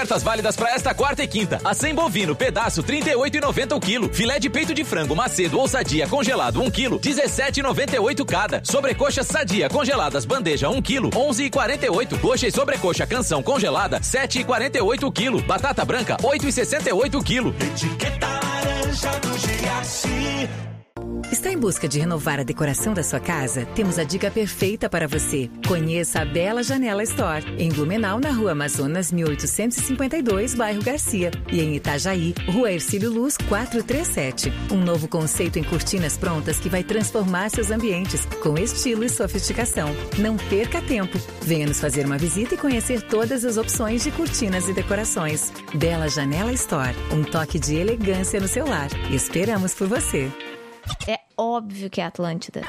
Ofertas válidas para esta quarta e quinta. Acém bovino, pedaço, R$ 38,90 o quilo. Filé de peito de frango macedo ou sadia congelado, 1 quilo, R$ 17,98 cada. Sobrecoxa sadia congeladas, bandeja, 1 quilo, R$ 11,48. Coxa e sobrecoxa canção congelada, R$ 7,48 o quilo. Batata branca, R$ 8,68 o quilo. Etiqueta laranja do Giaci. Está em busca de renovar a decoração da sua casa? Temos a dica perfeita para você. Conheça a Bela Janela Store, em Blumenau, na Rua Amazonas, 1852, bairro Garcia. E em Itajaí, Rua Hercílio Luz, 437. Um novo conceito em cortinas prontas que vai transformar seus ambientes com estilo e sofisticação. Não perca tempo. Venha nos fazer uma visita e conhecer todas as opções de cortinas e decorações. Bela Janela Store, um toque de elegância no seu lar. Esperamos por você. É óbvio que é Atlântida.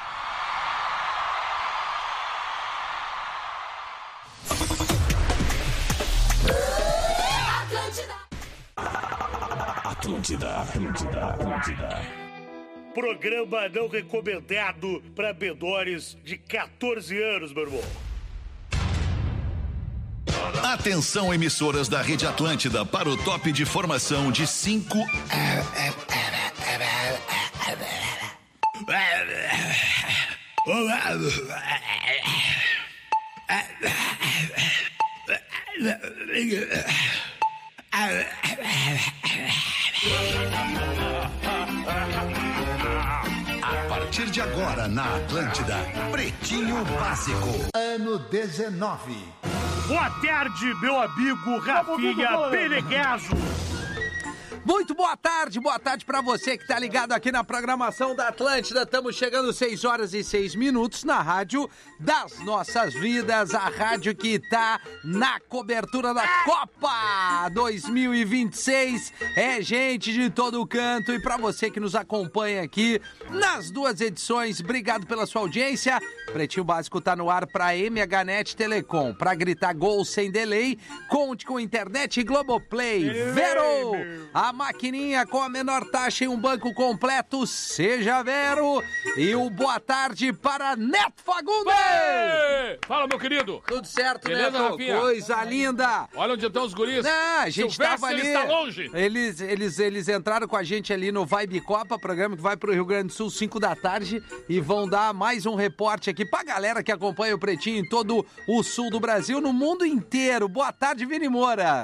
Atlântida. Programa não recomendado para menores de 14 anos, meu irmão. Atenção, emissoras da Rede Atlântida, para o top de formação de 5... A partir de agora na Atlântida, Pretinho Básico, ano 19. Boa tarde, meu amigo Rafinha Penegueso. Muito boa tarde pra você que tá ligado aqui na programação da Atlântida. Estamos chegando 6 horas e 6 minutos na rádio das nossas vidas, a rádio que tá na cobertura da Copa 2026. É gente de todo canto, e pra você que nos acompanha aqui nas duas edições, obrigado pela sua audiência. Pretinho Básico tá no ar pra MHNet Telecom. Pra gritar gol sem delay, conte com internet e Globoplay. Vero! A maquininha com a menor taxa em um banco completo, seja Vero. E o boa tarde para Neto Fagundes. Fala, meu querido. Tudo certo, beleza, Neto? Rafinha? Coisa linda. Olha onde estão os guris. A gente tava ali. Está longe. Eles entraram com a gente ali no Vibe Copa, programa que vai pro Rio Grande do Sul 5 da tarde, e vão dar mais um reporte aqui pra galera que acompanha o Pretinho em todo o sul do Brasil, no mundo inteiro. Boa tarde, Vini Moura.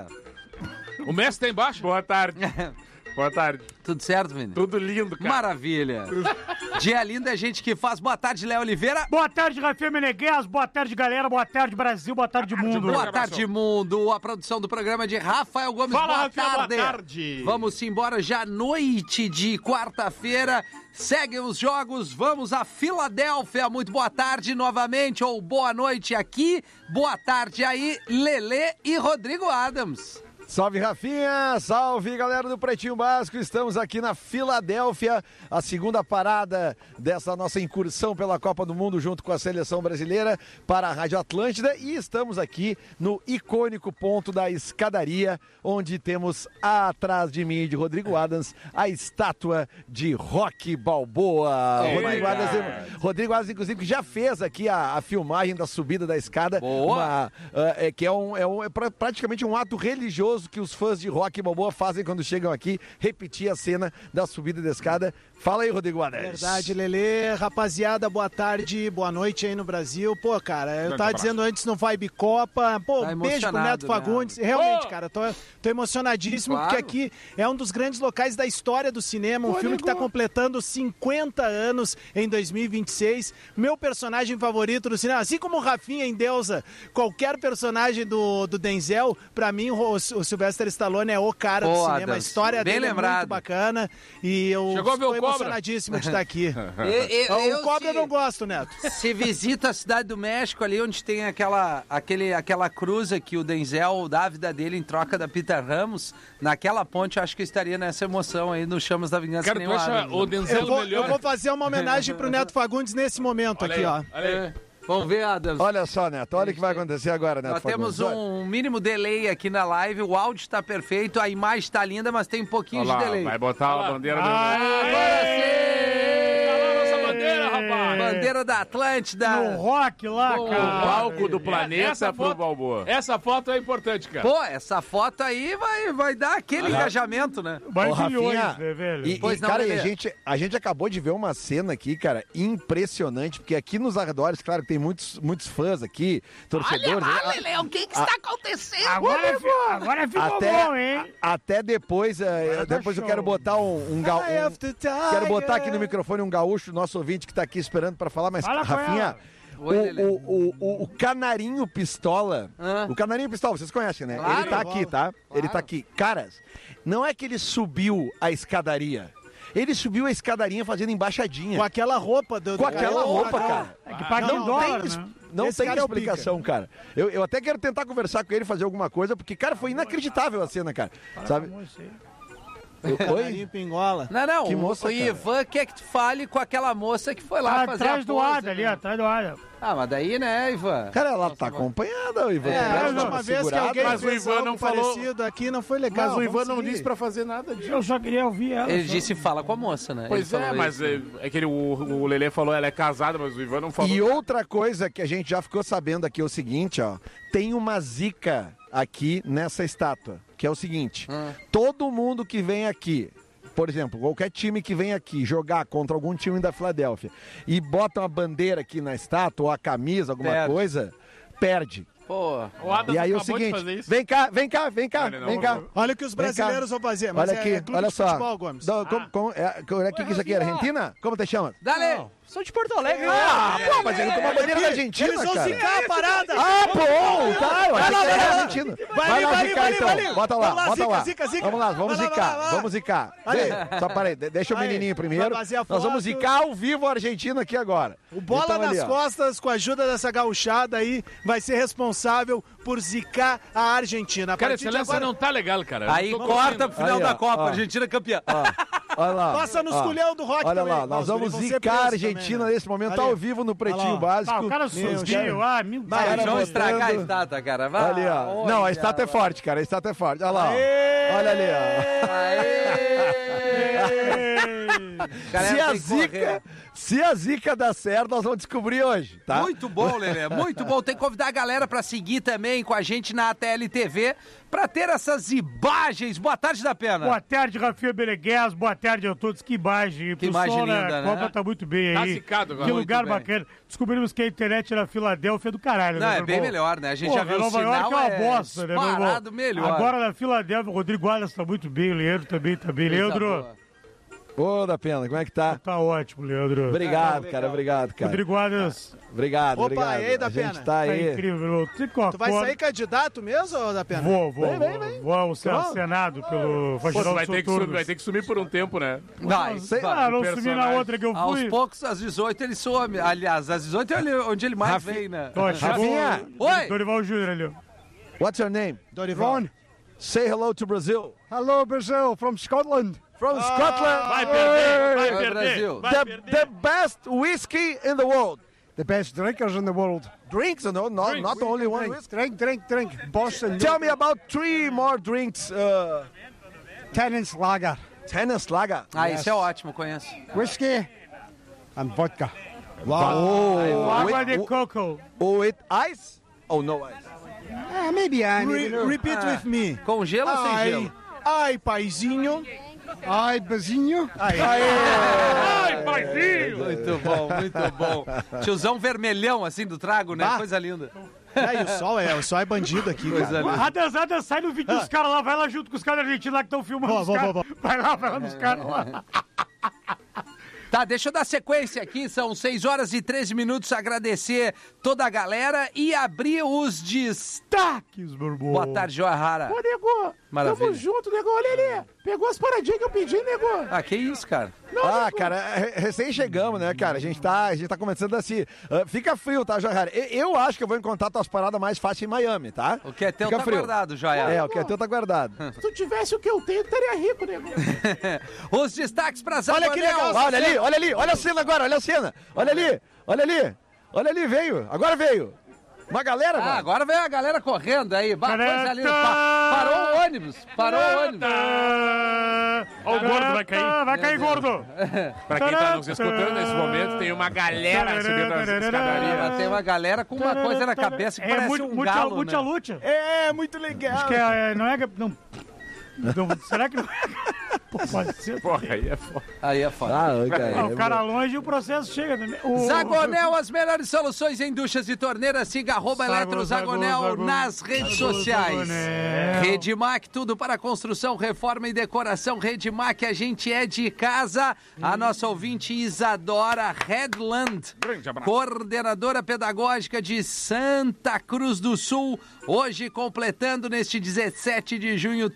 O mestre tá embaixo? Boa tarde. Boa tarde. Tudo certo, Vini? Tudo lindo, cara. Maravilha. Dia lindo é gente que faz. Boa tarde, Léo Oliveira. Boa tarde, Rafinha Meneghel. Boa tarde, galera. Boa tarde, Brasil. Boa tarde, mundo. Boa tarde, mundo. A produção do programa é de Rafael Gomes. Fala, boa Rafinha, tarde. boa tarde. Vamos embora já noite de quarta-feira. Seguem os jogos. Vamos a Filadélfia. Muito boa tarde novamente, ou boa noite aqui. Boa tarde aí, Lelê e Rodrigo Adams. Salve, Rafinha! Salve, galera do Pretinho Básico! Estamos aqui na Filadélfia, a segunda parada dessa nossa incursão pela Copa do Mundo junto com a seleção brasileira para a Rádio Atlântida, e estamos aqui no icônico ponto da escadaria, onde temos atrás de mim, de Rodrigo Adams, a estátua de Rocky Balboa. Rodrigo Adams, inclusive, que já fez aqui a filmagem da subida da escada, que é praticamente um ato religioso que os fãs de Rocky Balboa fazem quando chegam aqui, repetir a cena da subida da escada. Fala aí, Rodrigo Adams. Verdade, Lelê. Rapaziada, boa tarde, boa noite aí no Brasil. Pô, cara, eu tava dizendo antes no Vibe Copa, pô, tá beijo pro Neto Fagundes. Realmente, cara, tô emocionadíssimo, claro, porque aqui é um dos grandes locais da história do cinema, um filme que tá completando 50 anos em 2026. Meu personagem favorito do cinema, assim como o Rafinha em Deusa, qualquer personagem do Denzel, pra mim o Sylvester Stallone é o cara do cinema. Adams, a história dele é muito bacana, e eu estou emocionadíssimo de estar aqui. O Cobra eu não gosto, Neto. Se visita a Cidade do México, ali onde tem aquela cruza que o Denzel dá a vida dele em troca da Peter Ramos, naquela ponte eu acho que eu estaria nessa emoção aí no Chamas da Vingança. Cara, tu acha o Denzel melhor? Eu vou fazer uma homenagem pro Neto Fagundes nesse momento. Olha aqui, ó. Olha aí. Vamos ver, Adams. Olha só, Neto, olha o que vai acontecer agora, Neto. Nós temos um mínimo delay aqui na live, o áudio está perfeito, a imagem está linda, mas tem um pouquinho de delay. Vai botar a bandeira do... Agora sim! Tá lá nossa bandeira, rapaz! bandeira da Atlântida. No rock lá, O cara. palco do planeta pro Balboa. Essa foto é importante, cara. Pô, essa foto aí vai dar aquele engajamento, né? Vai Ô, milhões, Rafinha, né, velho? E, Pois não, cara, Lelê. a gente acabou de ver uma cena aqui, cara, impressionante, porque aqui nos arredores, claro, tem muitos fãs aqui, torcedores. Lelê, o que está acontecendo? Agora ficou bom, hein? Até depois, depois eu quero botar quero botar aqui no microfone um gaúcho, nosso ouvinte que tá aqui esperando pra falar, mas Fala com Rafinha, Oi, Lelê. o Canarinho Pistola, o Canarinho Pistola, vocês conhecem, né? Claro, ele tá aqui, tá? Ele tá aqui. Caras, não é que ele subiu a escadaria. Ele subiu a escadaria fazendo embaixadinha. Com aquela roupa Com aquela roupa, cara. É que paga em dólar, né? Não Esse tem cara é o explicação, cara. Eu até quero tentar conversar com ele, fazer alguma coisa, porque, cara, foi inacreditável a cena, cara. Sabe? Oi? Canarinho Pingola. Não, Que moça, o cara? Ivan quer que tu fale com aquela moça que foi lá fazer Atrás a do pose, Ada ali, né? atrás do Ada. Ah, mas daí, né, Ivan? Cara, ela tá acompanhada, o Ivan. A última vez que alguém Mas o fez Ivan algo não falou- parecido aqui não foi legal. Mas o Ivan Vamos não seguir. disse pra fazer nada disso. Eu só queria ouvir ela. Ele só. disse fala com a moça, né? Pois Ele é, falou mas isso. é que o Lelê falou, ela é casada, mas o Ivan não falou. E outra coisa que a gente já ficou sabendo aqui é o seguinte, ó. Tem uma zica aqui nessa estátua, que é o seguinte. Todo mundo que vem aqui, por exemplo, qualquer time que vem aqui jogar contra algum time da Filadélfia e bota uma bandeira aqui na estátua, ou a camisa, alguma Perde. coisa, perde. Pô, O Adams E aí é o acabou de fazer seguinte, isso. vem cá, Ele não vem cá. ouviu. Olha o que os Vem cá. brasileiros vão fazer. Mas Olha aqui, é clube olha de só. futebol, Gomes. O que isso aqui? Argentina? Como te chama? Dale! Sou de Porto Alegre. Ah, pô, mas ele tomou a bandeira da Argentina, Eles vão cara. zicar a parada. Ah, bom, tá, eu achei que era lá. Argentina. Vai Vai ali, lá vai zicar ali, então, vai ali. bota lá, Vamos lá, bota lá. zica, zica. Vamos lá, vamos Vai lá, zicar, vai lá. vamos zicar. Ali. Só parei, deixa o Aí, menininho primeiro. vai fazer a Nós vamos foto. zicar ao vivo a Argentina aqui agora. O Bola Então, ali, nas ó. costas, com a ajuda dessa gauchada aí, vai ser responsável por zicar a Argentina. A Cara, partir de essa agora, não tá legal, cara. Eu Aí não tô corta curtindo. pro final Aí, da ó, Copa, ó. Argentina campeã. Olha lá. Passa nos ó. culhão do rock Olha também, lá, nós Fausto, vamos eles vão ser zicar a presos Argentina também, né? nesse momento, Ali, ao ó. vivo no Pretinho Olha lá, ó. Básico. Ah, o cara Meu, subiu, cara. meu Vai, Deus. Eles vão mostrando. estragar a estátua, cara. Vai. Ali, ó. Não, a estátua é forte, cara. A estátua é forte. Olha lá, ó. Aê! Olha ali, ó. Galera, tem que correr. Se a zica dá certo, nós vamos descobrir hoje, tá? Muito bom, Lelê, muito bom. Tem que convidar a galera pra seguir também com a gente na ATL TV pra ter essas imagens. Boa tarde, da Pena. Boa tarde, Rafinha Beneguez. Boa tarde a todos. Que imagem. Que imagem Pessoal, linda, né? Copa tá muito bem Tá aí. zicado agora. Que Muito lugar bem. bacana. Descobrimos que a internet na Filadélfia é do caralho, Não, né, é meu bem irmão? melhor, né? A gente Porra, já viu o Nova sinal, York é uma bosta, né, meu irmão? disparado melhor. Agora na Filadélfia, o Rodrigo Adas tá muito bem, o Leandro também tá bem. Coisa Leandro, boa. Ô, da Pena, como é que tá? tá ótimo, Leandro. Obrigado, cara, obrigado, cara. Rodrigo Adas, Obrigado, Opa, obrigado. e aí, da A gente Pena? tá tá aí. incrível, meu irmão. Tu vai sair candidato mesmo, ou da Pena? Vou ao Vamos. Senado pelo Pô, tu Faxinal vai ter, que Soturnos. vai ter que sumir por um tempo, né? Vai, Sei- vai. Ah, não sumi na personagem. outra que eu Aos fui. poucos, às 18 ele some. Aliás, às 18 é onde ele mais vem, né? Ó, chegou Rafinha. Oi! Dorival Júnior ali, ó. What's your name? Dorival. Say hello to Brazil. Hello, Brazil, from Scotland. From Scotland. Vai perder, vai Vai, perder. Brasil. Vai The, perder. the best whiskey in the world. The best drinkers in the world. Drinks, no, not only one. Drink. Boston. Tell me about 3 more drinks. Tennent's Lager. Tennis Lager. Ah, isso é ótimo, conheço. Whiskey and vodka. Água de coco. With ice? Oh, no ice. Maybe I need to know. Repeat with me. Com gelo ou sem gelo? Ai, paizinho. Ai, Bazinho. Ai, paizinho. Muito bom, muito bom. Tiozão vermelhão, assim, do trago, né? Bah. Coisa linda. Aí, o sol é bandido aqui, Coisa cara. linda. Adas, sai no vídeo dos caras lá, vai lá junto com os caras argentinos lá que estão filmando os caras. Vai lá nos caras lá. Tá, deixa eu dar sequência aqui, são 6 horas e 13 minutos, agradecer toda a galera e abrir os destaques. Meu irmão. Boa tarde, Joahara. Ô, nego. Maravilha. Tamo junto, nego. Olha ali. Pegou as paradinhas que eu pedi, nego. Ah, que isso, cara? Cara, recém chegamos, né, cara? A gente tá começando assim. Fica frio, tá, Joahara? Eu acho que eu vou encontrar tuas paradas mais fácil em Miami, tá? O que é teu Fica tá frio. guardado, Joahara. É, o que é teu tá guardado. Se tu tivesse o que eu tenho, estaria rico, nego. Os destaques pra Olha que legal. Olha ali, olha a cena agora, olha a cena. Olha ali, veio, agora veio. Uma galera, Ah, mano. agora vem a galera correndo aí. Coisa linda. Parou o ônibus. Parou o ônibus. Ó, o gordo vai cair. Vai cair, gordo. Pra quem tá nos escutando nesse momento, tem uma galera subindo as escadarias. Tem uma galera com uma coisa na cabeça que parece um galo, né? Muita luta. É, muito legal. Acho que não é... Não, será que não é? Pô, pode ser. Porra, aí é foda. Aí é foda. O cara longe e o processo chega. Zagonel, as melhores soluções em duchas e torneiras. Siga @eletrozagonel nas redes sociais. Redmac, tudo para construção, reforma e decoração. Redmac, a gente é de casa. A nossa ouvinte Isadora Redland, coordenadora pedagógica de Santa Cruz do Sul, hoje completando neste 17 de junho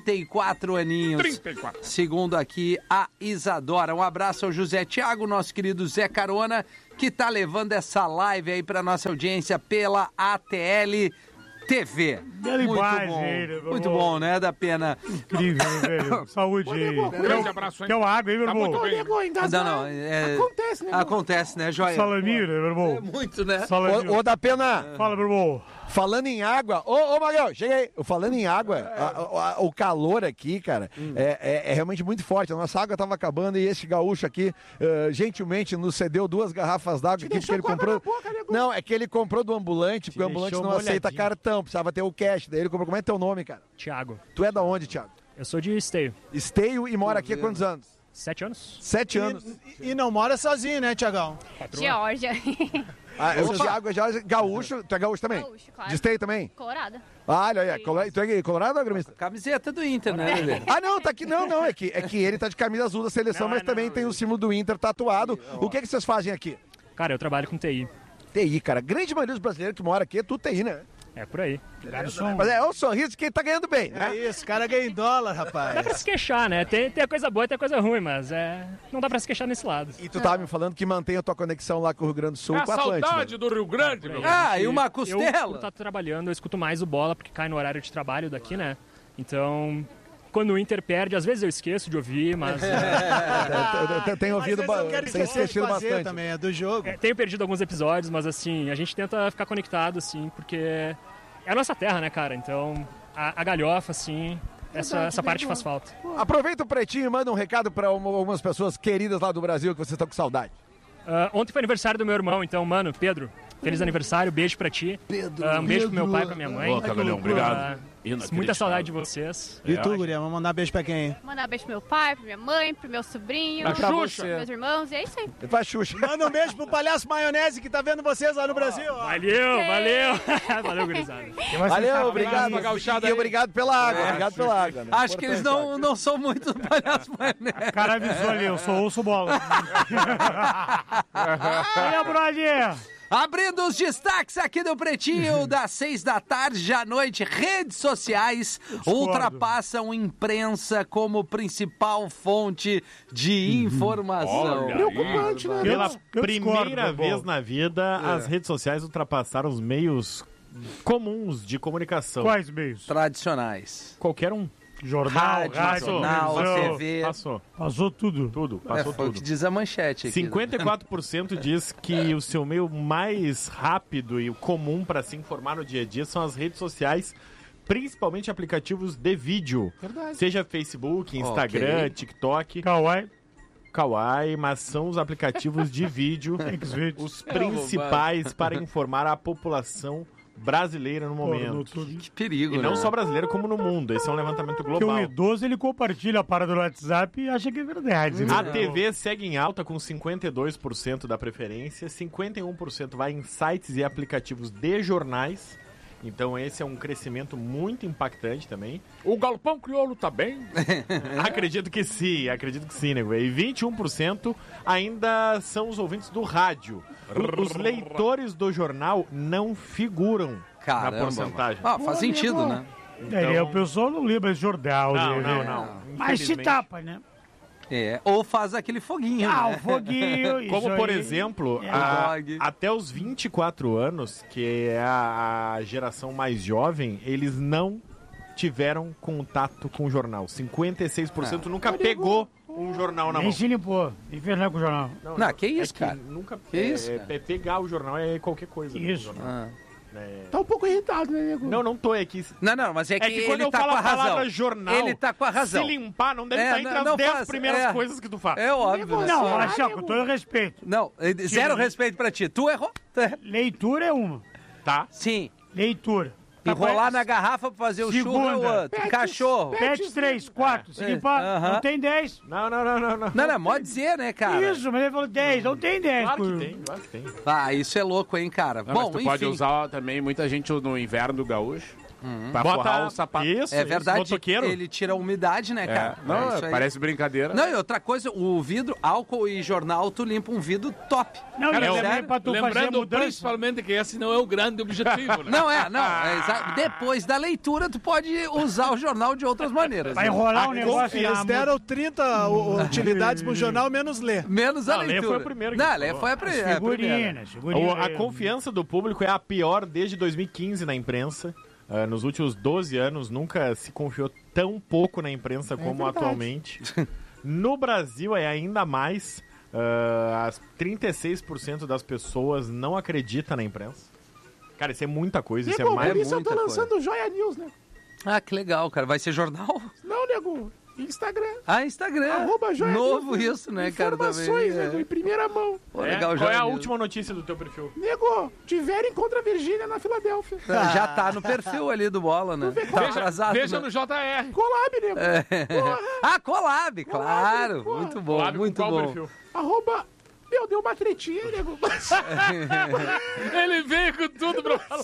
34 aninhos. 34. Segundo aqui a Isadora. Um abraço ao José Thiago, nosso querido Zé Carona, que tá levando essa live aí pra nossa audiência pela ATL TV. Muito bom. Muito bom, né? Da pena. Incrível, velho. Saúde aí. Grande abraço, hein? Quer uma água aí, meu irmão? Não. Acontece, né? Acontece, né, Joia? Salaminho, né, meu irmão? Muito, né? Ô, da pena. Fala, meu irmão. Falando em água, ô Magal, chega aí. Falando em água, o calor aqui, cara, é realmente muito forte. A nossa água tava acabando e esse gaúcho aqui, gentilmente, nos cedeu 2 garrafas d'água aqui, porque ele comprou. Não, é que ele comprou do ambulante, porque o ambulante não aceita cartão, precisava ter o cash. Daí ele comprou. Como é teu nome, cara? Tiago. Tu é da onde, Tiago? Eu sou de Esteio. Esteio e mora aqui há quantos anos? 7 anos. 7 anos. E não mora sozinho, né, Tiagão? Geórgia. O Thiago é gaúcho. Tu é gaúcho também? Gaúcho, claro. De Esteio também? Colorada. Olha aí, tu é colorado ou gremista? Camiseta do Inter, né, Lelê? Não, tá aqui, não, é que ele tá de camisa azul da seleção, mas também tem o símbolo do Inter tatuado. O que vocês fazem aqui? Cara, eu trabalho com TI. TI, cara. Grande maioria dos brasileiros que mora aqui é tudo TI, né? É por aí. Mas é o sorriso de quem tá ganhando bem, né? É isso, o cara ganha em dólar, rapaz. Dá pra se queixar, né? Tem a coisa boa e tem a coisa ruim, mas não dá pra se queixar nesse lado. E tu tava me falando que mantém a tua conexão lá com o Rio Grande do Sul, com o Atlântico. Saudade do Rio Grande, meu. E uma costela. Eu, por estar trabalhando, eu escuto mais o Bola, porque cai no horário de trabalho daqui, né? Então, quando o Inter perde, às vezes eu esqueço de ouvir, mas... Tenho ouvido bastante também, é do jogo. Tenho perdido alguns episódios, mas assim, a gente tenta ficar conectado, assim, porque é a nossa terra, né, cara? Então, a galhofa, assim, essa parte faz falta. Aproveita o Pretinho e manda um recado para algumas pessoas queridas lá do Brasil que vocês estão com saudade. Ontem foi aniversário do meu irmão, então, mano, Pedro, feliz aniversário, beijo pra ti. Um beijo pro meu pai e pra minha mãe. Ô, Cagalhão, obrigado. Muita saudade de vocês. E tu, Guria, vamos mandar beijo pra quem? Mandar beijo pro meu pai, pra minha mãe, pro meu sobrinho, pra Xuxa, pros meus irmãos, e é isso aí. Pra Xuxa. Manda um beijo pro Palhaço Maionese que tá vendo vocês lá no Brasil. Ó. Valeu. Valeu, gurizada. Valeu, obrigado. E obrigado pela água. Obrigado pela água. Né? Acho que eles não são muito do Palhaço Maionese. O cara avisou ali, eu sou ouço bola. Olha, brother! Abrindo os destaques aqui do Pretinho, das 6 da tarde à noite, redes sociais ultrapassam imprensa como principal fonte de informação. Preocupante, né? Pela primeira vez na vida, as redes sociais ultrapassaram os meios comuns de comunicação. Quais meios? Tradicionais. Qualquer um. Jornal, rádio, jornal, TV. Passou tudo. Passou foi tudo. o que diz a manchete aqui. 54% diz que o seu meio mais rápido e comum para se informar no dia a dia são as redes sociais, principalmente aplicativos de vídeo. Verdade. Seja Facebook, Instagram, TikTok. Kawaii, mas são os aplicativos de vídeo os principais para informar a população brasileira no momento. Que perigo, e não só brasileira, como no mundo. Esse é um levantamento global. Porque o idoso, ele compartilha a parada do WhatsApp e acha que é verdade. A TV segue em alta com 52% da preferência, 51% vai em sites e aplicativos de jornais. Então esse é um crescimento muito impactante também. O Galpão Crioulo tá bem? Acredito que sim, nego. E 21% ainda são os ouvintes do rádio. Os leitores do jornal não figuram na porcentagem. Faz sentido, né? Então... o pessoal não lembra esse jornal. Não. Mas se tapa, né? Ou faz aquele foguinho, né? O foguinho. Como, por exemplo, até os 24 anos, que é a geração mais jovem, eles não tiveram contato com o jornal. 56% nunca pegou um jornal na mão. Nem se limpou. E fez nada com o jornal. Não, que isso, cara? Nunca. Que isso, pegar o jornal é qualquer coisa. Isso. Tá um pouco irritado, né, nego? Não tô aqui. Não, mas é que quando ele eu tá falo com a a palavra razão. jornal, Ele tá com a razão. se limpar, não deve estar entre as 10 primeiras coisas que tu faz. É óbvio. Né? Não, Marcelo, com todo respeito. Não, zero respeito pra ti. Tu errou. Leitura é uma. Tá. Sim. Leitura. Enrolar na garrafa pra fazer o churro é o outro. Cachorro. Pet 3, 4. Se limpar, não tem 10. Não. Não, pode dizer, né, cara? Isso, mas ele falou 10, não tem 10. Claro que tem. Ah, isso é louco, hein, cara. Não, bom, mas tu enfim. pode usar também, muita gente no inverno do gaúcho, pra forrar o sapato. Isso, é verdade, motoqueiro. ele tira a umidade, né, cara? Não, isso aí. parece brincadeira. Não, e outra coisa, o vidro, álcool e jornal, tu limpa um vidro top. Não, Cara, pra tu fazer Lembrando mudança. principalmente que esse não é o grande objetivo, né? Não, depois da leitura, tu pode usar o jornal de outras maneiras. Vai enrolar um negócio. Eles deram 30 utilidades pro jornal, menos ler. Menos a leitura. Ler foi o primeiro. Não, ler foi a primeira. A confiança do público é a pior desde 2015 na imprensa. Nos últimos 12 anos, nunca se confiou tão pouco na imprensa como atualmente. No Brasil, é ainda mais. 36% das pessoas não acreditam na imprensa. Cara, isso é muita coisa. Isso é mais por isso eu tô muita lançando o Joia News, né? Ah, que legal, cara. Vai ser jornal? Não, nego. Instagram. Ah, Instagram. @Joia Novo News. isso, né, cara? Informações, também. nego, em primeira mão. Pô, legal, Qual é a Joia última notícia do teu perfil? Nego, tiveram contra a Virgínia na Filadélfia. Já tá no perfil ali do Bola, né? Tá atrasado. Veja né? no JR. Collab, nego. Ah, Collab, claro. porra. Muito bom, Collab com muito qual bom. perfil? Meu, deu uma tretinha, nego. Ele veio com tudo pra falar.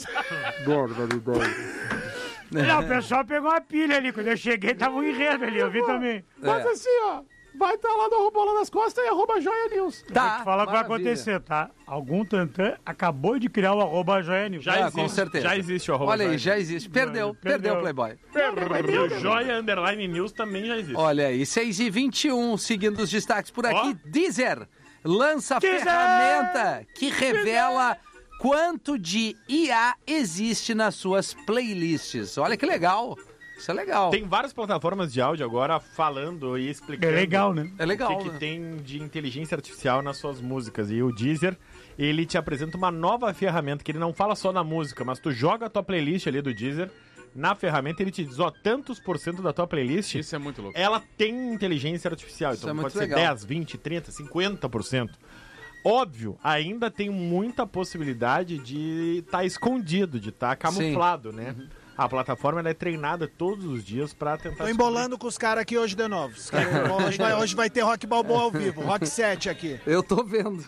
Não, o pessoal pegou uma pilha ali. Quando eu cheguei, tava um enredo ali, eu vi também. Mas assim, ó, vai estar lá no Bola nas Costas e @Joia News. Tá, Vou te falar o que vai maravilha. acontecer, tá? Algum tantã acabou de criar o @Joia News. Com certeza. Já existe o Olha aí, Joia já existe. Perdeu o Playboy. News. O Joia Underline News também já existe. Olha aí, 6h21, seguindo os destaques por aqui. Deezer lança a Deezer! ferramenta que revela quanto de IA existe nas suas playlists. Olha que legal. Isso é legal. Tem várias plataformas de áudio agora falando e explicando. É legal, né? É legal, o que né? tem de inteligência artificial nas suas músicas. E o Deezer, ele te apresenta uma nova ferramenta que ele não fala só na música, mas tu joga a tua playlist ali do Deezer, na ferramenta ele te diz, tantos % da tua playlist, Isso é muito louco. ela tem inteligência artificial. Isso Então é muito pode ser legal. 10, 20, 30, 50%. Óbvio, ainda tem muita possibilidade de estar escondido, de estar camuflado, né? A plataforma ela é treinada todos os dias pra tentar... Tô embolando com os caras aqui hoje de novo. Os caras- hoje vai ter Rock Balboa ao vivo, Rock 7 aqui. Eu tô vendo.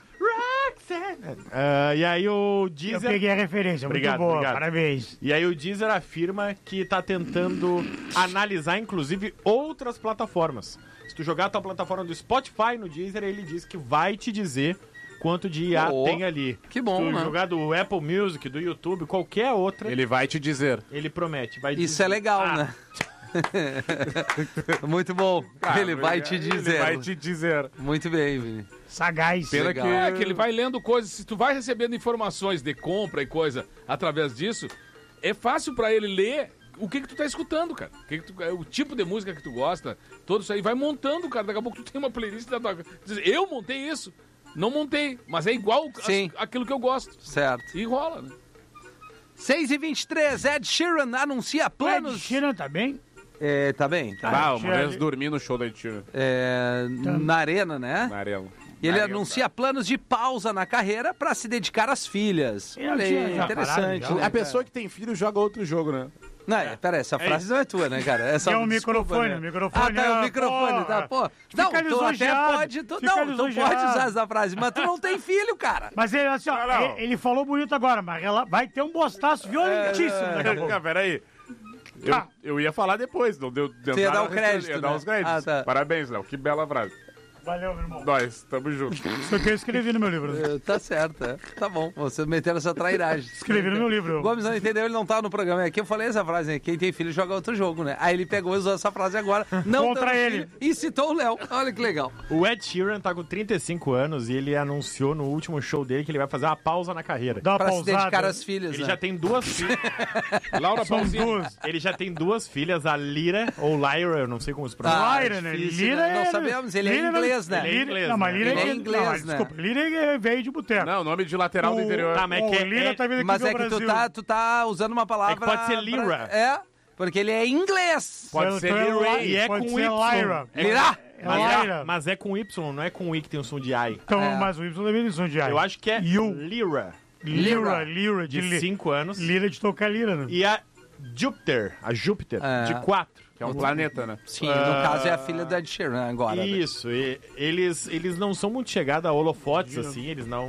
E aí o Eu Deezer... peguei a referência, Obrigado, muito boa, obrigado. parabéns. E aí o Deezer afirma que tá tentando analisar, inclusive, outras plataformas. Se tu jogar a tua plataforma do Spotify no Deezer, ele diz que vai te dizer quanto de IA tem ali. Que bom, Se tu né? jogar do Apple Music, do YouTube, qualquer outra, Ele vai te dizer. ele promete. Vai Isso dizer. é legal, né? Muito bom. Ele vai te dizer. Ele vai te dizer. Muito bem, Vini. Sagaz. Pena Legal. que... É que ele vai lendo coisas. Se tu vai recebendo informações de compra e coisa através disso, é fácil pra ele ler o que tu tá escutando, cara. O tipo de música que tu gosta, tudo isso aí. Vai montando, cara. Daqui a pouco tu tem uma playlist da tua... Diz, eu montei isso. Não montei, mas é igual aquilo que eu gosto. Certo. E rola, né? 6h23, Ed Sheeran anuncia planos... Ed Sheeran tá bem? É, tá bem. Tá Ah, bem. uma vez dormi no show da Itina. Na arena, né? Na arena. E ele Na arena, anuncia planos de pausa na carreira pra se dedicar às filhas. Ele Olha tinha aí, já interessante. parado, né, A pessoa cara? que tem filho joga outro jogo, né? Não, pera, essa frase não é tua, né, cara? Essa, É um desculpa, microfone, né? o microfone. Ah, tá, é o ah, microfone, porra. tá, pô. Fica Não, tu até lisonjeado, pode... fica tu pode lisonjeado. usar essa frase, mas tu não tem filho, cara. Mas ele, assim, ó, Não. ele falou bonito agora, mas ela vai ter um bostaço violentíssimo daqui a pouco. Peraí. Tá. Eu ia falar depois, não deu... Você ia dar o crédito, Ia dar né? os créditos. Ah, tá. Parabéns, Léo. Que bela frase. Valeu, meu irmão. Nós, tamo junto. Isso aqui eu escrevi no meu livro. Tá certo, é. Tá bom. Você metendo essa trairagem. Escrevi no meu livro. O Gomes não entendeu, ele não tava no programa. Aqui eu falei essa frase, né? Quem tem filho joga outro jogo, né? Aí ele pegou e usou essa frase agora, não Contra tendo ele. filho, e citou o Léo. Olha que legal. O Ed Sheeran tá com 35 anos e ele anunciou no último show dele que ele vai fazer uma pausa na carreira. Dá uma Pra se pausada. dedicar às filhas, Ele né? já tem 2 filhas. Laura São Pausini. duas. Ele já tem 2 filhas, a Lyra, ou Lyra, eu não sei como se pronuncia. Lyra, né? difícil, Lira né? Não é- sabemos, ele é Lira é nome de inglês, né? Ele é inglês, Não, mas né? Lira Ele é inglês, né? Desculpa, Lira veio de boteco. Não, nome de lateral do interior. Tá, mas O Lira tá vindo aqui Mas do é que Brasil. tu tá usando uma palavra... É que pode ser Lira. É, porque ele é inglês. Pode ser Lira e é pode com ser Y. Lyra. Lira. Mas é com Y, não é com I que tem o som de I. Então, mas o Y também tem som de ai. Eu acho que é You. Lira. Lira De 5 anos. Lira de tocar lira, né? E a Júpiter, de 4. Que é um planeta, né? Sim, no caso é a filha da Ed Sheeran agora. né? Isso, e eles não são muito chegados a holofotes, assim,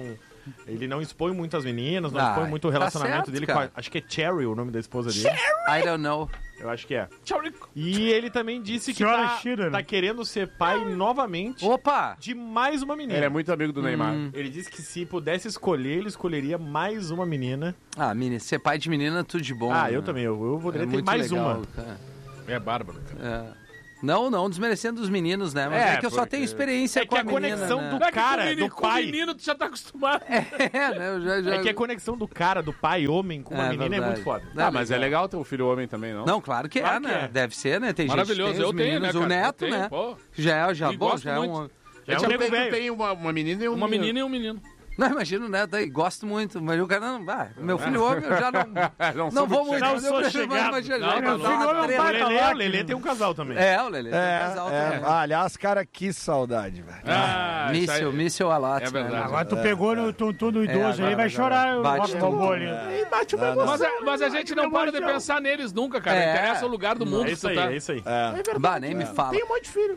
ele não expõe muito as meninas, não expõe muito o relacionamento certo, dele cara. com acho que é Cherry o nome da esposa dele. I don't know. Eu acho que é. E ele também disse que Senhora tá, Sheeran. tá querendo ser pai novamente Opa! de mais uma menina. Ele é muito amigo do Neymar. Ele disse que se pudesse escolher, ele escolheria mais uma menina. Ah, menina, ser pai de menina é tudo de bom. Ah, né? eu também, eu poderia ter muito mais legal, uma. cara. É bárbaro. É. Não desmerecendo os meninos, né? Mas é que eu só tenho experiência com a menina, conexão né? do cara, do pai. Com o menino, tu já tá acostumado. né? Eu já... É que a conexão do cara, do pai homem com uma menina verdade. é muito foda. Ah, mas é legal ter um filho homem também, não? Não, claro que Claro é, que né? é. Deve ser, né? Tem Maravilhoso, gente que tem eu os tenho, meninos, né, cara? o neto, Eu tenho, né? pô. Já E gosto é muito. um... É um nego que velho. tem uma menina e um Uma menino. menina e um menino. Não, imagina o neto aí, gosto muito, mas o cara não vai. Meu filho homem, eu já não vou muito. Não sou chegado. Mas já Não, já meu dá filho uma homem é um treta. baita O Lelê tem um casal também. O Lelê tem um casal também. Aliás, cara, que saudade, velho. Míssil a lata. É verdade. Agora tu pegou no idoso aí, vai chorar. Bate robô tudo, ali. né? Bate uma emoção. Mas a gente não para de pensar neles nunca, cara. Interessa o lugar do mundo É que isso tu aí, tá. é isso aí. É verdade. Bah, nem me fala. Tem um monte de filho.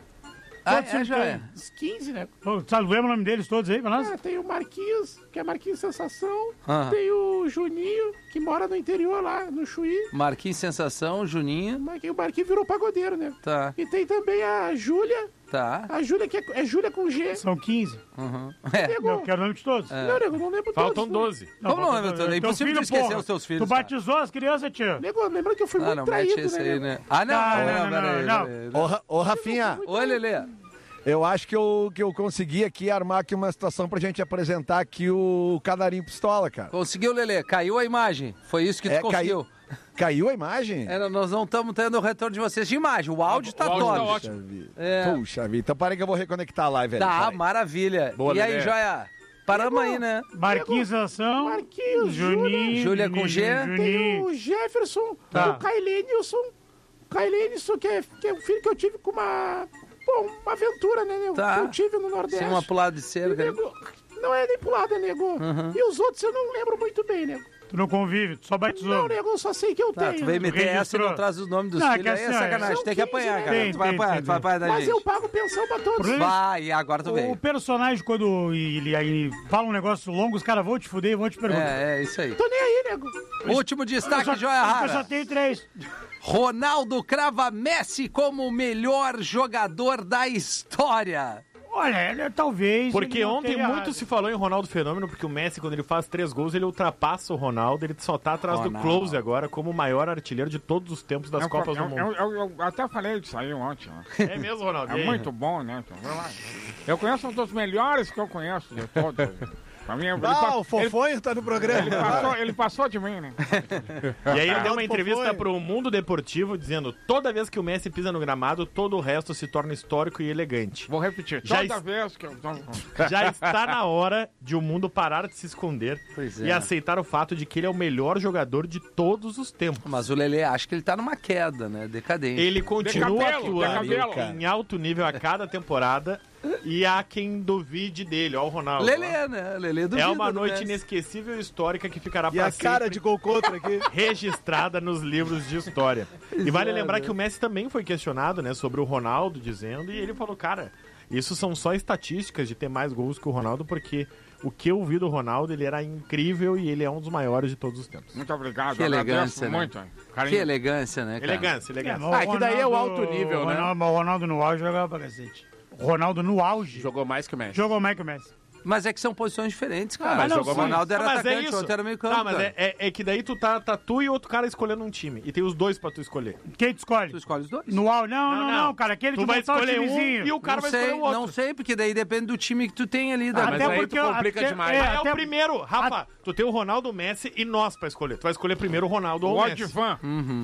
Já é. Uns 15, né? Sabe, lembra o nome deles todos aí pra nós? Tem o Marquinhos, que é Marquinhos Sensação. Ah. Tem o Juninho, que mora no interior lá, no Chuí. Marquinhos Sensação, Juninho. O Marquinhos virou pagodeiro, né? Tá, E tem também a Júlia. tá. A Júlia, que é Júlia com G. São 15. Uhum. Não, quero o nome de todos. Não, nego, não lembro Faltam todos. 12. Como não lembra tudo? É impossível tu esquecer os teus filhos. Tu batizou as crianças, tia? Nego, lembra que eu fui Ah, muito não, traído, mete esse né? aí, né? Ah, não. Ô, Rafinha. Oi, Lelê. Eu acho que eu consegui aqui armar aqui uma situação pra gente apresentar aqui o Canarinho Pistola, cara. Conseguiu, Lelê. Caiu a imagem. Foi isso que tu conseguiu. Caiu a imagem? Nós não estamos tendo o retorno de vocês de imagem. O áudio tá áudio top. tá ótimo. Puxa vida. Então parei que eu vou reconectar a live. Tá, maravilha. Boa, e aí, Lelê. Joia? Paramos aí, né? Marquinhos Ação. Marquinhos, Juninho. Júlia com G. Tem o Jefferson. Tem o Kailenilson. O Kailenilson, que é o filho que eu tive com uma aventura, né, nego? Tá. Que eu tive no Nordeste. Sem uma pulada de cerca. Nego, não é nem pulada, nego. E os outros eu não lembro muito bem, nego. Tu não convive, tu só batizou. Não, nego, eu só sei que eu Tá, tenho. tu veio meter essa e não traz os nomes dos filhos. que Aí é assim, sacanagem. Tem que apanhar, cara. Tem, Tu vai apanhar, tu vai apanhar da Mas gente. eu pago pensão pra todos. Vai, e agora tu O veio. personagem, quando ele aí fala um negócio longo, os caras vão te fuder e vão te perguntar. É isso aí. Tô nem aí, nego. Último destaque, Joia Eu Rara. só tenho 3. Ronaldo crava Messi como o melhor jogador da história. Olha, talvez. Porque ele não ontem tenha muito errado. se falou em Ronaldo Fenômeno, porque o Messi, quando ele faz 3 gols, ele ultrapassa o Ronaldo, ele só tá atrás do Close agora como o maior artilheiro de todos os tempos das Copas do Mundo. Eu até falei disso aí ontem. Né? É mesmo, Ronaldo? É muito bom, né? Eu conheço um dos melhores que eu conheço de todos. Pra mim, o Fofonho tá no programa. Ele passou de mim, né? E aí ele deu uma entrevista pro Mundo Deportivo dizendo: toda vez que o Messi pisa no gramado, todo o resto se torna histórico e elegante. Vou repetir, toda vez que eu... Já está na hora de o mundo parar de se esconder e aceitar o fato de que ele é o melhor jogador de todos os tempos. Mas o Lelê acha que ele tá numa queda, né? Decadente. Ele continua atuando em alto nível a cada temporada. E há quem duvide dele, ó, o Ronaldo. Lelê, né? Lelê duvida. É uma noite Messi. inesquecível e histórica que ficará E para a cara de gol contra aqui. registrada nos livros de história. E vale lembrar que o Messi também foi questionado, né, sobre o Ronaldo, dizendo, e ele falou, cara, isso são só estatísticas de ter mais gols que o Ronaldo, porque o que eu vi do Ronaldo, ele era incrível e ele é um dos maiores de todos os tempos. Muito obrigado. Que elegância, né? Muito. Que elegância, né, cara? Elegância. Que daí é o alto nível, né? O Ronaldo no auge jogava pra cacete. Ronaldo no auge. Jogou mais que o Messi. Jogou mais que o Messi. Mas é que são posições diferentes, cara. mas não, o Ronaldo era atacante, o outro era meio campo. Tá, mas é que daí tu tá tu e outro cara escolhendo um time. E tem os dois pra tu escolher. Quem tu escolhe? Tu escolhe os dois? No auge. Não, cara. Aquele Tu que vai botar o escolher um timezinho. e o cara vai escolher o outro. Não sei, porque daí depende do time que tu tem ali. Da... mas aí tu complica demais. É o primeiro. Rafa, tu tem o Ronaldo, o Messi e nós pra escolher. Tu vai escolher primeiro o Ronaldo ou o Messi. Fã.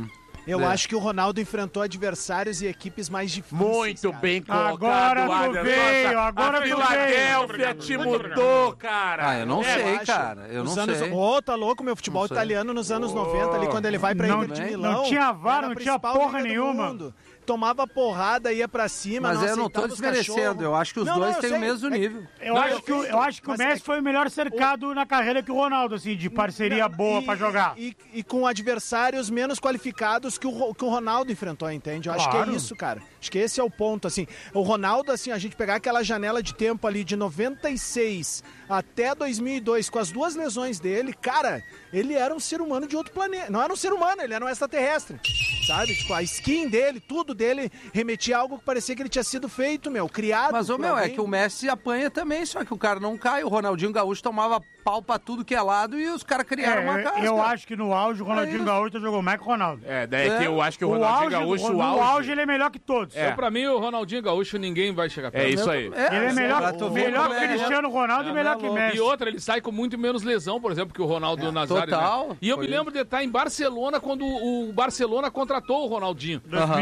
Eu acho que o Ronaldo enfrentou adversários e equipes mais difíceis. Muito cara. bem colocado, Agora tu Adler. veio, agora a tu Filadélfia te mudou, cara. Eu não sei, cara. Eu não sei. Tá louco, meu futebol italiano nos anos 90, ali quando ele vai pra Inter de Milão. Não tinha VAR, não tinha porra nenhuma. Tomava porrada, ia pra cima. Mas eu não tô desmerecendo, eu acho que os dois têm o mesmo nível. Eu acho que o Messi foi o melhor cercado na carreira que o Ronaldo, assim, de parceria boa pra jogar. E com adversários menos qualificados que o Ronaldo enfrentou, entende? Eu acho que é isso, cara. Acho que esse é o ponto, assim. O Ronaldo, assim, a gente pegar aquela janela de tempo ali de 96 até 2002, com as duas lesões dele, cara, ele era um ser humano de outro planeta. Não era um ser humano, ele era um extraterrestre. Sabe? Tipo, a skin dele, tudo dele remetia a algo que parecia que ele tinha sido feito, criado. Mas, é que o Messi apanha também, só que o cara não cai. O Ronaldinho Gaúcho tomava pau pra tudo que é lado e os caras criaram uma casca. Eu acho que no auge o Ronaldinho Gaúcho jogou mais que o Ronaldo. Que eu acho que o Ronaldinho Gaúcho... No auge ele é melhor que todos. Pra mim, o Ronaldinho Gaúcho, ninguém vai chegar perto. É isso aí. Ele é melhor que Cristiano Ronaldo e melhor que Messi. E outra, ele sai com muito menos lesão, por exemplo, que o Ronaldo Nazário. Total. Né? E eu me lembro de estar em Barcelona quando o Barcelona contratou o Ronaldinho.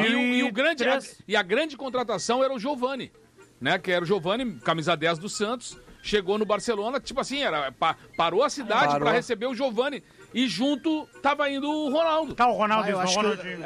E a grande contratação era o Giovani, né? Que era o Giovani, camisa 10 do Santos, chegou no Barcelona, tipo assim, parou a cidade para receber o Giovani. E junto tava indo o Ronaldo. Tá, o Ronaldo, eu acho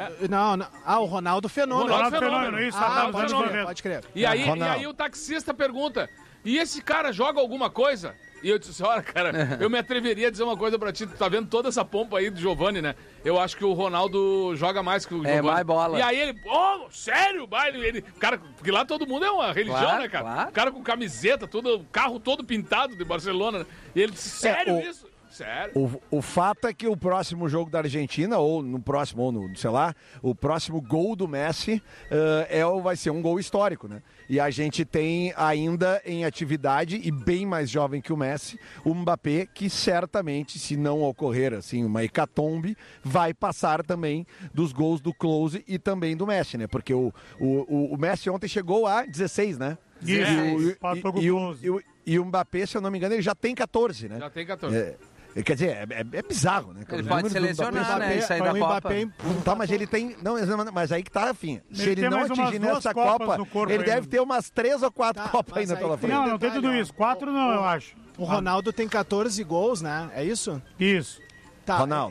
o Ronaldo Fenômeno. Ronaldo Fenômeno, isso. Pode crer. E aí o taxista pergunta, e esse cara joga alguma coisa? E eu disse, olha, cara, eu me atreveria a dizer uma coisa pra ti, tu tá vendo toda essa pompa aí do Giovani, né? Eu acho que o Ronaldo joga mais que o Giovani. Mais bola. E aí ele, sério? Cara, porque lá todo mundo é uma religião, né, cara? Claro. O cara com camiseta, carro todo pintado de Barcelona, né? E ele disse, sério isso? Sério? O fato é que o próximo jogo da Argentina, ou no o próximo gol do Messi vai ser um gol histórico, né? E a gente tem ainda em atividade, e bem mais jovem que o Messi, o Mbappé, que certamente, se não ocorrer assim uma hecatombe, vai passar também dos gols do Klose e também do Messi, né? Porque o Messi ontem chegou a 16, né? E o Mbappé, se eu não me engano, ele já tem 14, né? Já tem 14. Quer dizer, é bizarro, né? Ele pode selecionar, né? E sair da Copa. Tá, mas ele tem... Não, mas aí que tá, afim. Se ele não atingir nessa Copa, ele deve ter umas 3 ou 4 Copas ainda pela frente. Não tem tudo isso. 4 não, eu acho. O Ronaldo tem 14 gols, né? É isso? Isso. Tá, Ronaldo.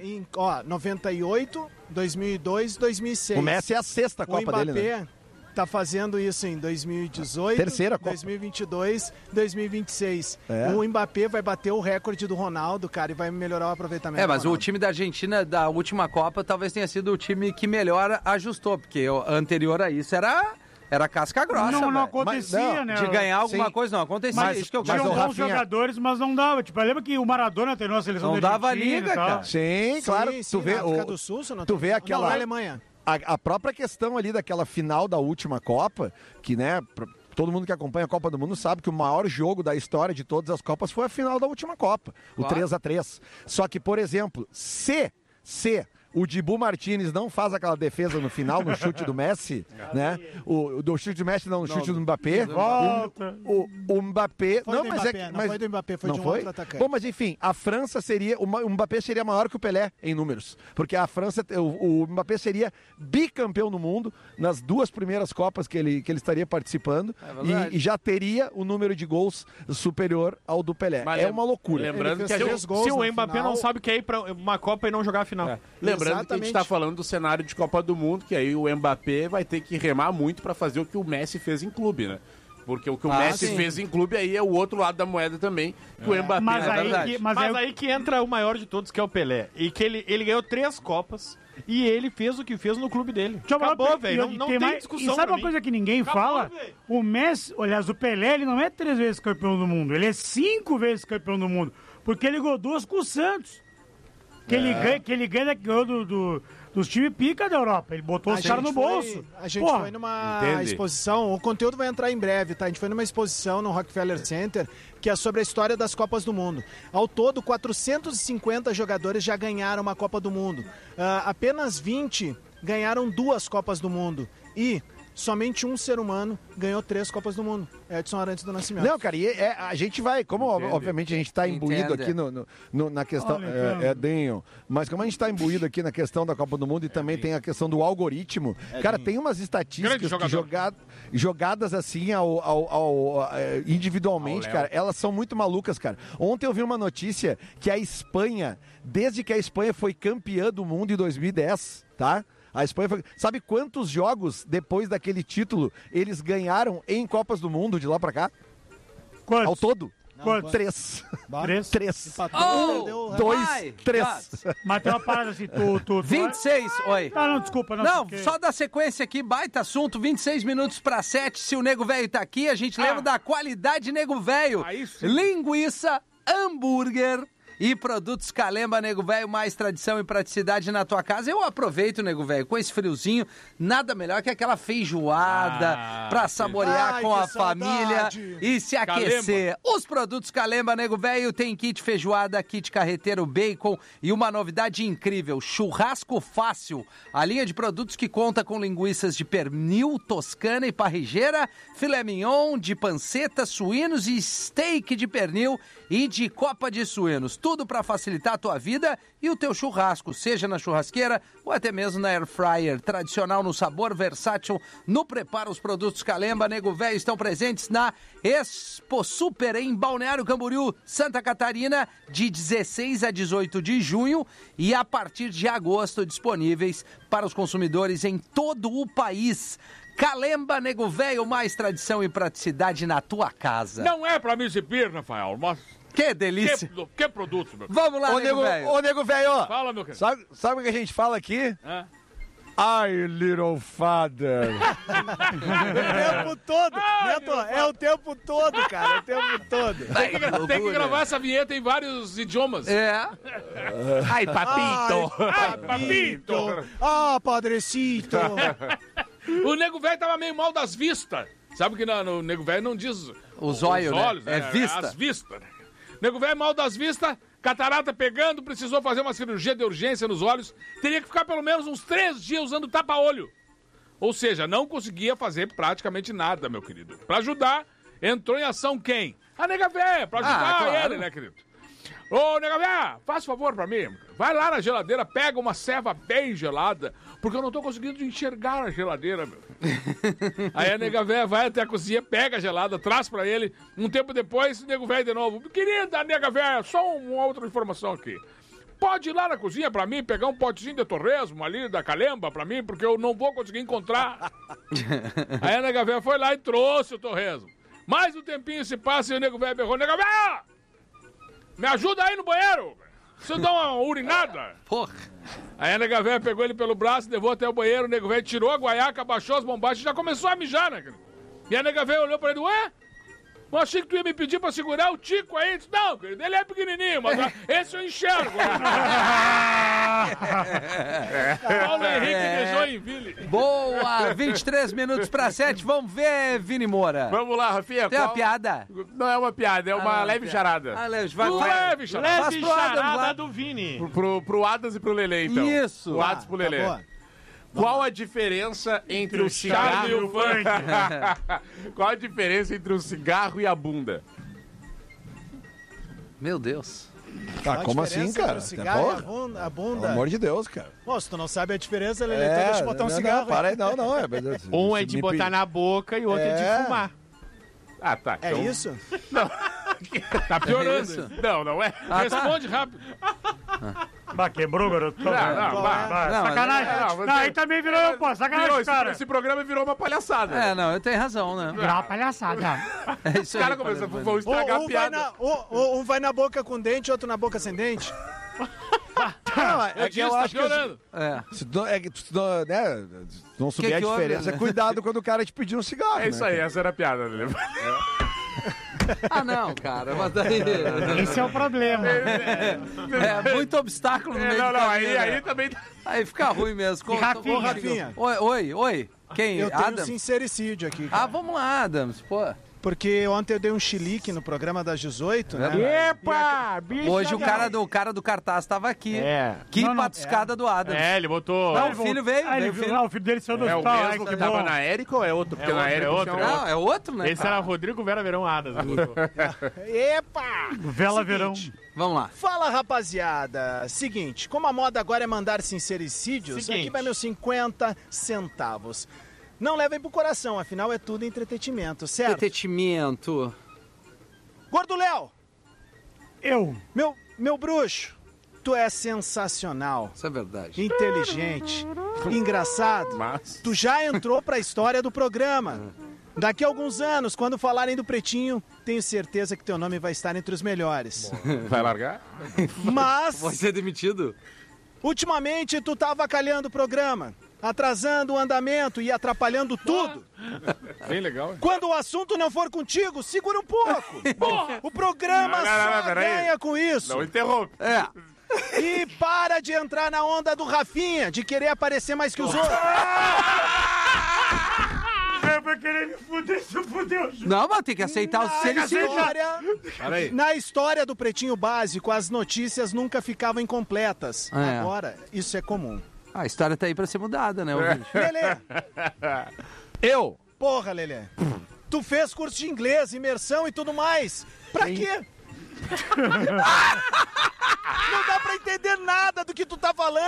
98, 2002, 2006. O Messi é a 6ª Copa dele, né? Tá fazendo isso em 2018, terceira Copa. 2022, 2026. O Mbappé vai bater o recorde do Ronaldo, cara, e vai melhorar o aproveitamento. Mas o time da Argentina da última Copa talvez tenha sido o time que melhor ajustou, porque o anterior a isso era casca grossa. Não acontecia, né? De ganhar alguma coisa não acontecia. Mas isso que eu tinham bons jogadores, mas não dava. Tipo, lembra que o Maradona treinou a seleção da Argentina. Não dava liga, cara. Sim, claro. Tu vê África do Sul, tu vê aquela... Na Alemanha. A própria questão ali daquela final da última Copa, que, né, todo mundo que acompanha a Copa do Mundo sabe que o maior jogo da história de todas as Copas foi a final da última Copa, o 3-3. Só que, por exemplo, se o Dibu Martínez não faz aquela defesa no final, no chute do Messi, né? Do chute do Messi, não, no chute do Mbappé. O Mbappé... Não foi do Mbappé, foi de um outro atacante. Bom, mas enfim, a França seria... O Mbappé seria maior que o Pelé em números. Porque a França... O Mbappé seria bicampeão no mundo nas 2 primeiras Copas que ele estaria participando. E já teria o número de gols superior ao do Pelé. É uma loucura. Lembrando que se o Mbappé não sabe que é ir pra uma Copa e não jogar a final. Lembrando que a gente está falando do cenário de Copa do Mundo, que aí o Mbappé vai ter que remar muito para fazer o que o Messi fez em clube, né? Porque o que o Messi fez em clube aí é o outro lado da moeda também, que o Mbappé... Mas aí que entra o maior de todos, que é o Pelé. E que ele ganhou 3 Copas e ele fez o que fez no clube dele. Acabou, velho. Não tem discussão. E sabe uma coisa que ninguém fala? O Messi, aliás, o Pelé, ele não é 3 vezes campeão do mundo, ele é 5 vezes campeão do mundo, porque ele ganhou 2 com o Santos. Que ele ganha dos times pica da Europa. Ele botou os caras no bolso. A gente foi numa exposição, o conteúdo vai entrar em breve, tá? A gente foi numa exposição no Rockefeller Center, que é sobre a história das Copas do Mundo. Ao todo, 450 jogadores já ganharam uma Copa do Mundo. Apenas 20 ganharam 2 Copas do Mundo. E somente um ser humano ganhou 3 Copas do Mundo. Edson Arantes do Nascimento. Não, cara, a gente vai, como obviamente a gente está imbuído aqui na questão, Denho, mas como a gente está imbuído aqui na questão da Copa do Mundo e também tem a questão do algoritmo, cara, tem umas estatísticas jogadas assim individualmente, cara, elas são muito malucas, cara. Ontem eu vi uma notícia que a Espanha, desde que a Espanha foi campeã do mundo em 2010, tá? A Espanha foi... Sabe quantos jogos, depois daquele título, eles ganharam em Copas do Mundo de lá pra cá? Quantos? Ao todo? Quantos? 3. 3. 1, 2, 3. Mas tem uma parada assim, tu 26, oi. Ah, não, desculpa. Não, porque... só da sequência aqui, baita assunto, 26 minutos para 7, se o Nego Velho tá aqui, a gente lembra da qualidade Nego Velho. Linguiça, hambúrguer e produtos Calemba, Nego Velho, mais tradição e praticidade na tua casa. Eu aproveito, Nego Velho, com esse friozinho, nada melhor que aquela feijoada pra saborear com a família e se aquecer. Calemba. Os produtos Calemba, Nego Velho, tem kit feijoada, kit carreteiro, bacon e uma novidade incrível, churrasco fácil. A linha de produtos que conta com linguiças de pernil, toscana e parrigeira, filé mignon, de panceta, suínos e steak de pernil e de copa de suínos. Tudo para facilitar a tua vida e o teu churrasco, seja na churrasqueira ou até mesmo na air fryer. Tradicional no sabor, versátil no preparo. Os produtos Calemba, Nego Velho estão presentes na Expo Super em Balneário Camboriú, Santa Catarina, de 16 a 18 de junho e a partir de agosto disponíveis para os consumidores em todo o país. Calemba, Nego Velho, mais tradição e praticidade na tua casa. Não é pra me exibir, Rafael, mas... Que delícia. Que produto, meu. Vamos lá, Nego Velho. Ô, Nego Velho. Fala, meu querido. Sabe o que a gente fala aqui? Ai, little father. O tempo todo. Neto, é o tempo todo, cara. É o tempo todo. Tem que gravar essa vinheta em vários idiomas. Ai, papito. Ai, papito. Ah, padrecito. O Nego Velho tava meio mal das vistas. Sabe que no Nego Velho não diz os olhos, né? É vista. As vistas. Nego Velho mal das vistas, catarata pegando, precisou fazer uma cirurgia de urgência nos olhos. Teria que ficar pelo menos uns 3 dias usando tapa-olho. Ou seja, não conseguia fazer praticamente nada, meu querido. Pra ajudar, entrou em ação quem? A Nega Véia, pra ajudar ele, né, querido? Ô, Nega Véia, faz favor pra mim. Vai lá na geladeira, pega uma ceva bem gelada, porque eu não tô conseguindo enxergar a geladeira, meu. Aí a Nega Véia vai até a cozinha, pega a gelada, traz pra ele. Um tempo depois, o Nego Velho de novo. Querida Nega Véia, só uma outra informação aqui. Pode ir lá na cozinha pra mim, pegar um potezinho de torresmo ali da Calemba pra mim, porque eu não vou conseguir encontrar. Aí a Nega Véia foi lá e trouxe o torresmo. Mais um tempinho se passa e o Nego Velho berrou: Nega Véia! Me ajuda aí no banheiro! Preciso dar uma urinada! Porra! Aí a Nega Véia pegou ele pelo braço, levou até o banheiro, o Nego Velho tirou a guaiaca, abaixou as bombachas e já começou a mijar, né, cara? E a Nega Véia olhou pra ele: ué? Eu achei que tu ia me pedir pra segurar o Tico aí. Disse: não, querido, ele é pequenininho, mas esse eu enxergo. Paulo Henrique de Joinville. Boa! 23 minutos pra 7. Vamos ver, Vini Moura. Vamos lá, Rafinha. Tem uma piada? Não é uma piada, é uma leve charada. Leve charada. Leve charada do Vini. Pro Adams e pro Lelê, então. Isso. O Adams pro Lelê. Tá. Qual a diferença entre o cigarro e o funk? Qual a diferença entre o cigarro e a bunda? Meu Deus. Tá, como assim, cara? O cigarro e a bunda. Pelo amor de Deus, cara. Pô, se tu não sabe a diferença, Lelê, então deixa eu botar um cigarro. Não, para aí, não. Um é de botar na boca e o outro é de fumar. Ah, tá. É isso? Não. Tá piorando. É isso? Não é. Responde rápido. Bah, quebrou, garoto. Sacanagem. Não, aí também virou, pô, sacanagem, cara. Esse programa virou uma palhaçada. Não, eu tenho razão, né? Virou uma palhaçada. É isso Os caras começam a estragar a piada. Um vai na boca com dente, outro na boca sem dente. Eu disse, tá piorando. Se não souber a diferença, cuidado quando o cara te pedir um cigarro. É isso aí, essa era a piada, Lelê. Não, cara, mas daí... Esse é o problema. É muito obstáculo no meio do caminho, aí também... Aí fica ruim mesmo. Ô, Rafinha. Oi. Quem? Eu tenho Adams? sincericídio aqui, cara. Vamos lá, Adams, pô. Porque ontem eu dei um chilique no programa das 18, né? Epa! Hoje o cara do cartaz tava aqui. Que patuscada do Adams. Ele botou... Não, o filho veio. O filho dele saiu do É o hospital. mesmo que tava na Érica ou é outro? Porque na Érica outro. Não, é outro, né? Esse era Rodrigo Vera Verão Adams. Epa! Vela Verão. Vamos lá. Fala, rapaziada. Seguinte, como a moda agora é mandar sincericídios, aqui vai meus 50 centavos. Não levem pro coração, afinal é tudo entretenimento, certo? Entretenimento. Gordo Léo! Eu. Meu bruxo, tu é sensacional. Isso é verdade. Inteligente, engraçado. Tu já entrou pra história do programa. Daqui a alguns anos, quando falarem do Pretinho, tenho certeza que teu nome vai estar entre os melhores. Vai largar? Mas... Vai ser demitido? Ultimamente, tu tá avacalhando o programa, atrasando o andamento e atrapalhando tudo. Bem legal, hein? Quando o assunto não for contigo, segura um pouco. O programa só ganha com isso. Não interrompe. E para de entrar na onda do Rafinha, de querer aparecer mais que os outros. Vai querer me fuder, se fudeu. Não, mas tem que aceitar o sincericídio. Na história do Pretinho Básico, as notícias nunca ficavam incompletas. É. Agora, isso é comum. A história tá aí pra ser mudada, né, ouvinte? Lelê! Eu? Porra, Lelê. Tu fez curso de inglês, imersão e tudo mais. Pra quê? Não dá pra entender nada do que tu tá falando.